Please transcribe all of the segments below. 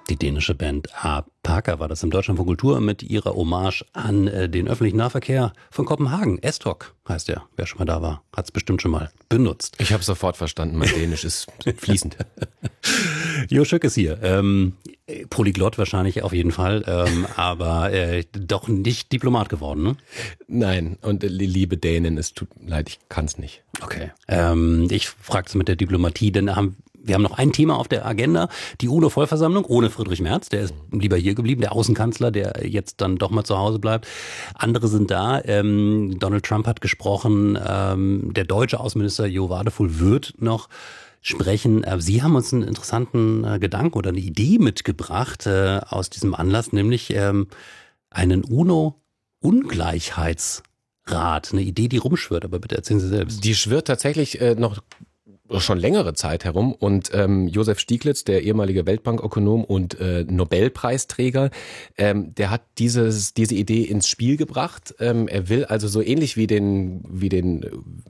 Die dänische Band Parker war das im Deutschlandfunk Kultur mit ihrer Hommage an den öffentlichen Nahverkehr von Kopenhagen. S-Tok heißt der. Wer schon mal da war, hat es bestimmt schon mal benutzt. Ich habe sofort verstanden, mein Dänisch ist fließend. Jo Schück ist hier. Polyglott wahrscheinlich auf jeden Fall, aber doch nicht Diplomat geworden, ne? Nein, und liebe Dänen, es tut mir leid, ich kann es nicht. Okay. Ich frage es mit der Diplomatie, denn wir haben noch ein Thema auf der Agenda, die UNO-Vollversammlung ohne Friedrich Merz, der ist lieber hier geblieben, der Außenkanzler, der jetzt dann doch mal zu Hause bleibt. Andere sind da. Donald Trump hat gesprochen, der deutsche Außenminister Jo Wadefuhl wird noch sprechen. Sie haben uns einen interessanten Gedanken oder eine Idee mitgebracht aus diesem Anlass, nämlich einen UNO-Ungleichheitsrat, eine Idee, die rumschwirrt, aber bitte erzählen Sie selbst. Die schwirrt tatsächlich noch schon längere Zeit herum und Josef Stieglitz, der ehemalige Weltbankökonom und Nobelpreisträger, der hat diese Idee ins Spiel gebracht. Er will also so ähnlich wie den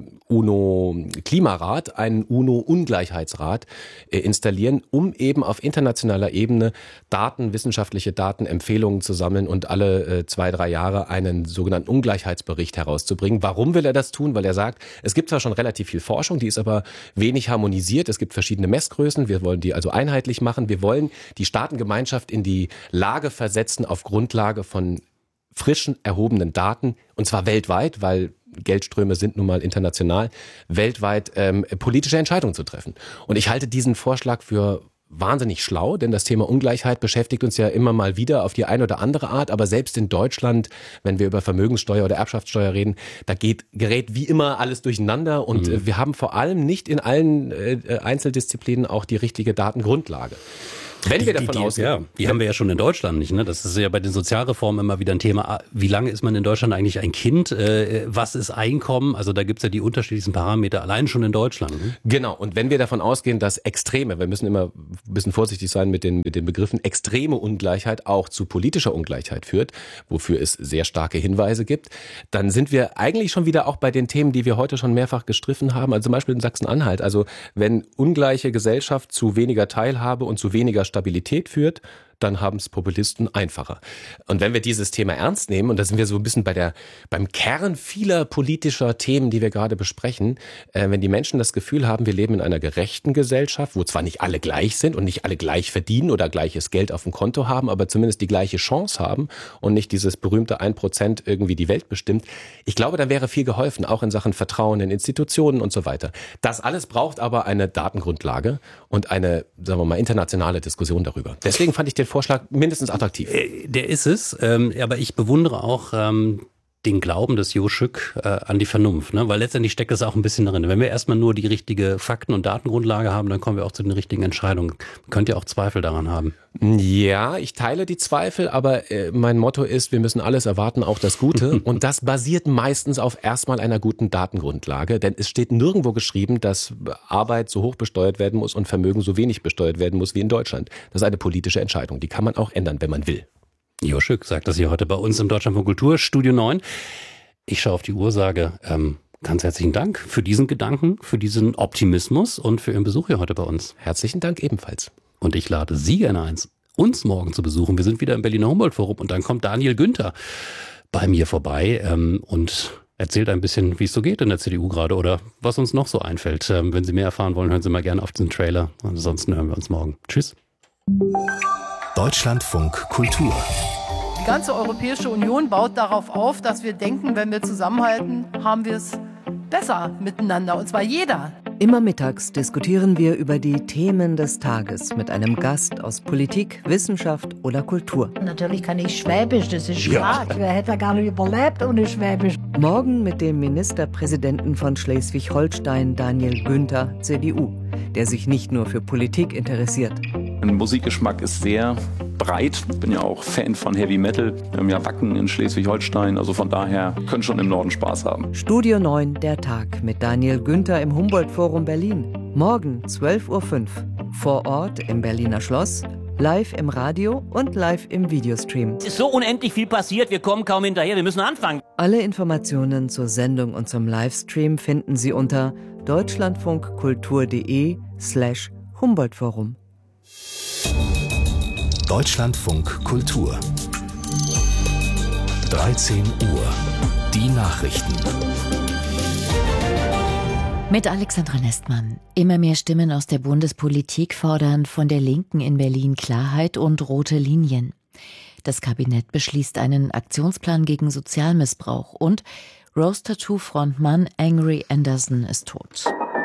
UNO-Klimarat einen UNO-Ungleichheitsrat installieren, um eben auf internationaler Ebene wissenschaftliche Daten, Empfehlungen zu sammeln und alle 2-3 Jahre einen sogenannten Ungleichheitsbericht herauszubringen. Warum will er das tun? Weil er sagt, es gibt zwar schon relativ viel Forschung, die ist aber wenig harmonisiert. Es gibt verschiedene Messgrößen. Wir wollen die also einheitlich machen. Wir wollen die Staatengemeinschaft in die Lage versetzen, auf Grundlage von frischen erhobenen Daten, und zwar weltweit, weil Geldströme sind nun mal international, weltweit politische Entscheidungen zu treffen. Und ich halte diesen Vorschlag für wahnsinnig schlau, denn das Thema Ungleichheit beschäftigt uns ja immer mal wieder auf die eine oder andere Art, aber selbst in Deutschland, wenn wir über Vermögenssteuer oder Erbschaftssteuer reden, da gerät wie immer alles durcheinander und wir haben vor allem nicht in allen Einzeldisziplinen auch die richtige Datengrundlage. Wenn wir davon ausgehen. Die haben wir ja schon in Deutschland nicht, ne? Das ist ja bei den Sozialreformen immer wieder ein Thema. Wie lange ist man in Deutschland eigentlich ein Kind? Was ist Einkommen? Also da gibt's ja die unterschiedlichsten Parameter, allein schon in Deutschland. Ne? Genau. Und wenn wir davon ausgehen, dass Extreme, wir müssen immer ein bisschen vorsichtig sein mit den Begriffen, extreme Ungleichheit auch zu politischer Ungleichheit führt, wofür es sehr starke Hinweise gibt, dann sind wir eigentlich schon wieder auch bei den Themen, die wir heute schon mehrfach gestriffen haben. Also zum Beispiel in Sachsen-Anhalt. Also wenn ungleiche Gesellschaft zu weniger Teilhabe und zu weniger Stabilität führt, dann haben es Populisten einfacher. Und wenn wir dieses Thema ernst nehmen, und da sind wir so ein bisschen beim Kern vieler politischer Themen, die wir gerade besprechen, wenn die Menschen das Gefühl haben, wir leben in einer gerechten Gesellschaft, wo zwar nicht alle gleich sind und nicht alle gleich verdienen oder gleiches Geld auf dem Konto haben, aber zumindest die gleiche Chance haben und nicht dieses berühmte 1% irgendwie die Welt bestimmt, ich glaube, da wäre viel geholfen, auch in Sachen Vertrauen in Institutionen und so weiter. Das alles braucht aber eine Datengrundlage und eine, sagen wir mal, internationale Diskussion darüber. Deswegen fand ich den Vorschlag mindestens attraktiv. Der ist es, aber ich bewundere auch den Glauben des Jo Schück an die Vernunft, ne? Weil letztendlich steckt das auch ein bisschen drin. Wenn wir erstmal nur die richtige Fakten- und Datengrundlage haben, dann kommen wir auch zu den richtigen Entscheidungen. Könnt ihr auch Zweifel daran haben? Ja, ich teile die Zweifel, aber mein Motto ist, wir müssen alles erwarten, auch das Gute. Und das basiert meistens auf erstmal einer guten Datengrundlage, denn es steht nirgendwo geschrieben, dass Arbeit so hoch besteuert werden muss und Vermögen so wenig besteuert werden muss wie in Deutschland. Das ist eine politische Entscheidung, die kann man auch ändern, wenn man will. Jo Schück sagt das hier heute bei uns im Deutschlandfunk Kultur, Studio 9. Ich schaue auf die Uhr, sage ganz herzlichen Dank für diesen Gedanken, für diesen Optimismus und für Ihren Besuch hier heute bei uns. Herzlichen Dank ebenfalls. Und ich lade Sie gerne ein, uns morgen zu besuchen. Wir sind wieder im Berliner Humboldt-Forum und dann kommt Daniel Günther bei mir vorbei und erzählt ein bisschen, wie es so geht in der CDU gerade oder was uns noch so einfällt. Wenn Sie mehr erfahren wollen, hören Sie mal gerne auf den Trailer. Ansonsten hören wir uns morgen. Tschüss. Deutschlandfunk Kultur. Die ganze Europäische Union baut darauf auf, dass wir denken, wenn wir zusammenhalten, haben wir es besser miteinander. Und zwar jeder. Immer mittags diskutieren wir über die Themen des Tages mit einem Gast aus Politik, Wissenschaft oder Kultur. Natürlich kann ich Schwäbisch, das ist klar. Wer hätte gar nicht überlebt ohne Schwäbisch. Morgen mit dem Ministerpräsidenten von Schleswig-Holstein, Daniel Günther, CDU, der sich nicht nur für Politik interessiert. Mein Musikgeschmack ist sehr breit. Ich bin ja auch Fan von Heavy Metal. Wir haben ja Wacken in Schleswig-Holstein. Also von daher können schon im Norden Spaß haben. Studio 9, der Tag mit Daniel Günther im Humboldt-Forum Berlin. Morgen 12.05 Uhr. Vor Ort im Berliner Schloss, live im Radio und live im Videostream. Es ist so unendlich viel passiert, wir kommen kaum hinterher, wir müssen anfangen. Alle Informationen zur Sendung und zum Livestream finden Sie unter deutschlandfunkkultur.de/Humboldt-Forum. Deutschlandfunk Kultur 13 Uhr. Die Nachrichten. Mit Alexandra Nestmann. Immer mehr Stimmen aus der Bundespolitik fordern von der Linken in Berlin Klarheit und rote Linien. Das Kabinett beschließt einen Aktionsplan gegen Sozialmissbrauch und Rose Tattoo-Frontmann Angry Anderson ist tot.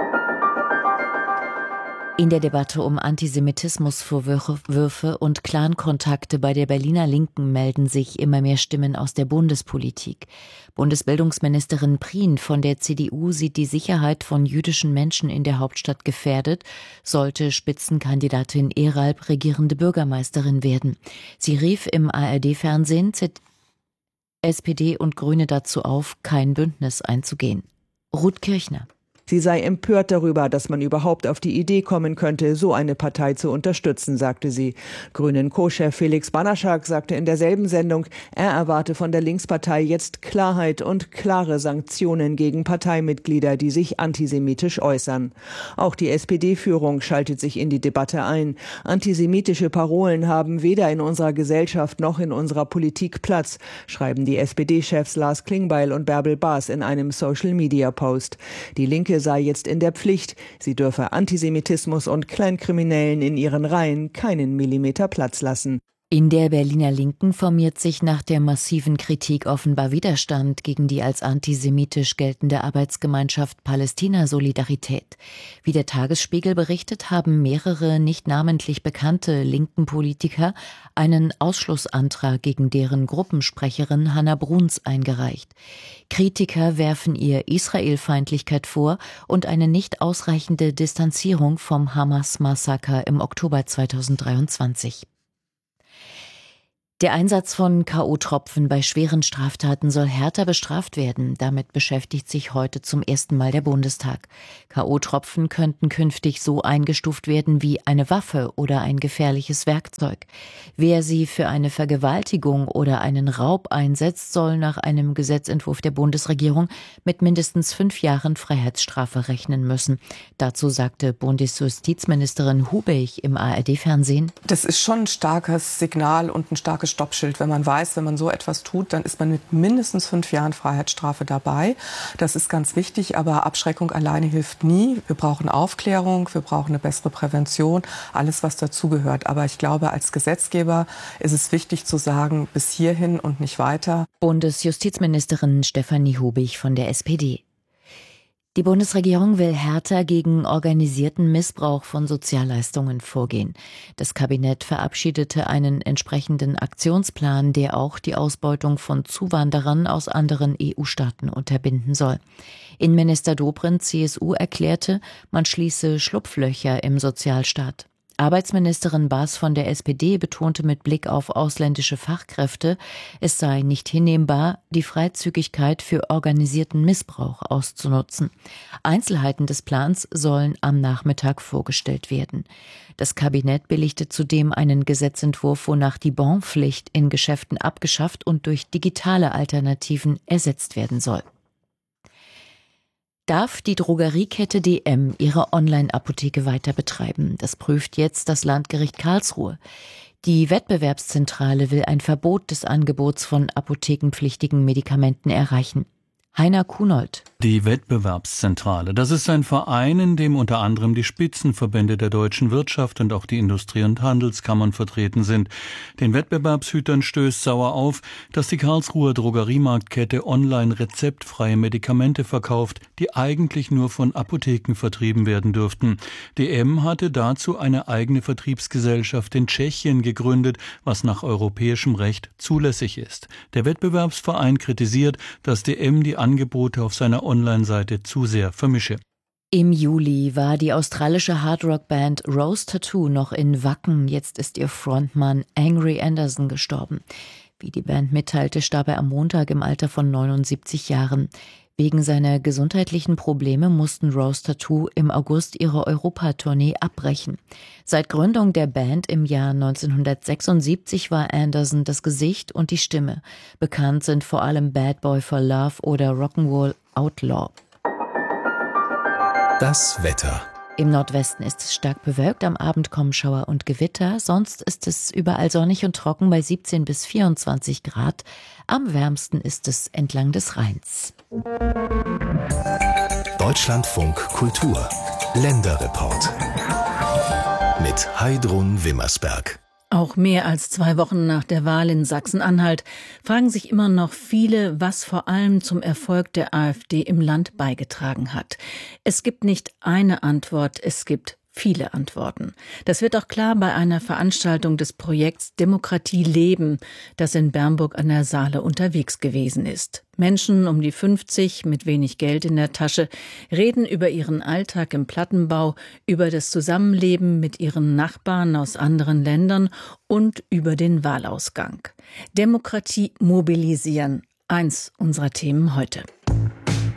In der Debatte um Antisemitismusvorwürfe und Clankontakte bei der Berliner Linken melden sich immer mehr Stimmen aus der Bundespolitik. Bundesbildungsministerin Prien von der CDU sieht die Sicherheit von jüdischen Menschen in der Hauptstadt gefährdet, sollte Spitzenkandidatin Eralb regierende Bürgermeisterin werden. Sie rief im ARD-Fernsehen SPD und Grüne dazu auf, kein Bündnis einzugehen. Ruth Kirchner. Sie sei empört darüber, dass man überhaupt auf die Idee kommen könnte, so eine Partei zu unterstützen, sagte sie. Grünen-Co-Chef Felix Banaschak sagte in derselben Sendung, er erwarte von der Linkspartei jetzt Klarheit und klare Sanktionen gegen Parteimitglieder, die sich antisemitisch äußern. Auch die SPD-Führung schaltet sich in die Debatte ein. Antisemitische Parolen haben weder in unserer Gesellschaft noch in unserer Politik Platz, schreiben die SPD-Chefs Lars Klingbeil und Bärbel Baas in einem Social-Media-Post. Die Linke sei jetzt in der Pflicht. Sie dürfe Antisemitismus und Kleinkriminellen in ihren Reihen keinen Millimeter Platz lassen. In der Berliner Linken formiert sich nach der massiven Kritik offenbar Widerstand gegen die als antisemitisch geltende Arbeitsgemeinschaft Palästina-Solidarität. Wie der Tagesspiegel berichtet, haben mehrere nicht namentlich bekannte linken Politiker einen Ausschlussantrag gegen deren Gruppensprecherin Hannah Bruns eingereicht. Kritiker werfen ihr Israelfeindlichkeit vor und eine nicht ausreichende Distanzierung vom Hamas-Massaker im Oktober 2023. Der Einsatz von K.O.-Tropfen bei schweren Straftaten soll härter bestraft werden. Damit beschäftigt sich heute zum ersten Mal der Bundestag. K.O.-Tropfen könnten künftig so eingestuft werden wie eine Waffe oder ein gefährliches Werkzeug. Wer sie für eine Vergewaltigung oder einen Raub einsetzt, soll nach einem Gesetzentwurf der Bundesregierung mit mindestens 5 Jahren Freiheitsstrafe rechnen müssen. Dazu sagte Bundesjustizministerin Hubig im ARD-Fernsehen: Das ist schon ein starkes Signal und ein starkes Stoppschild. Wenn man weiß, wenn man so etwas tut, dann ist man mit mindestens 5 Jahren Freiheitsstrafe dabei. Das ist ganz wichtig, aber Abschreckung alleine hilft nie. Wir brauchen Aufklärung, wir brauchen eine bessere Prävention, alles, was dazugehört. Aber ich glaube, als Gesetzgeber ist es wichtig zu sagen, bis hierhin und nicht weiter. Bundesjustizministerin Stefanie Hubig von der SPD. Die Bundesregierung will härter gegen organisierten Missbrauch von Sozialleistungen vorgehen. Das Kabinett verabschiedete einen entsprechenden Aktionsplan, der auch die Ausbeutung von Zuwanderern aus anderen EU-Staaten unterbinden soll. Innenminister Dobrindt, CSU, erklärte, man schließe Schlupflöcher im Sozialstaat. Arbeitsministerin Baas von der SPD betonte mit Blick auf ausländische Fachkräfte, es sei nicht hinnehmbar, die Freizügigkeit für organisierten Missbrauch auszunutzen. Einzelheiten des Plans sollen am Nachmittag vorgestellt werden. Das Kabinett billigte zudem einen Gesetzentwurf, wonach die Bonpflicht in Geschäften abgeschafft und durch digitale Alternativen ersetzt werden soll. Darf die Drogeriekette DM ihre Online-Apotheke weiter betreiben? Das prüft jetzt das Landgericht Karlsruhe. Die Wettbewerbszentrale will ein Verbot des Angebots von apothekenpflichtigen Medikamenten erreichen. Heiner Kunold. Die Wettbewerbszentrale, das ist ein Verein, in dem unter anderem die Spitzenverbände der deutschen Wirtschaft und auch die Industrie- und Handelskammern vertreten sind. Den Wettbewerbshütern stößt sauer auf, dass die Karlsruher Drogeriemarktkette online rezeptfreie Medikamente verkauft, die eigentlich nur von Apotheken vertrieben werden dürften. DM hatte dazu eine eigene Vertriebsgesellschaft in Tschechien gegründet, was nach europäischem Recht zulässig ist. Der Wettbewerbsverein kritisiert, dass DM die Angebote auf seiner Online-Seite zu sehr vermische. Im Juli war die australische Hardrock-Band Rose Tattoo noch in Wacken. Jetzt ist ihr Frontmann Angry Anderson gestorben. Wie die Band mitteilte, starb er am Montag im Alter von 79 Jahren. Wegen seiner gesundheitlichen Probleme mussten Rose Tattoo im August ihre Europatournee abbrechen. Seit Gründung der Band im Jahr 1976 war Anderson das Gesicht und die Stimme. Bekannt sind vor allem Bad Boy for Love oder Rock'n'Roll Outlaw. Das Wetter. Im Nordwesten ist es stark bewölkt, am Abend kommen Schauer und Gewitter. Sonst ist es überall sonnig und trocken bei 17 bis 24 Grad. Am wärmsten ist es entlang des Rheins. Deutschlandfunk Kultur Länderreport mit Heidrun Wimmersberg. Auch mehr als 2 Wochen nach der Wahl in Sachsen-Anhalt fragen sich immer noch viele, was vor allem zum Erfolg der AfD im Land beigetragen hat. Es gibt nicht eine Antwort, es gibt viele Antworten. Das wird auch klar bei einer Veranstaltung des Projekts Demokratie leben, das in Bernburg an der Saale unterwegs gewesen ist. Menschen um die 50 mit wenig Geld in der Tasche reden über ihren Alltag im Plattenbau, über das Zusammenleben mit ihren Nachbarn aus anderen Ländern und über den Wahlausgang. Demokratie mobilisieren, eins unserer Themen heute.